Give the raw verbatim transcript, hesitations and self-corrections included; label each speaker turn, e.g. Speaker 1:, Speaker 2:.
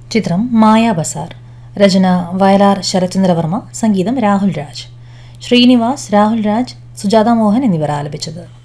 Speaker 1: ചിത്രം മായാ ബസാർ. രചന വയലാർ ശരത്ചന്ദ്രവർമ്മ. സംഗീതം രാഹുൽ രാജ്. ശ്രീനിവാസ്, രാഹുൽ രാജ്, സുജാത മോഹൻ എന്നിവർ ആലപിച്ചത്.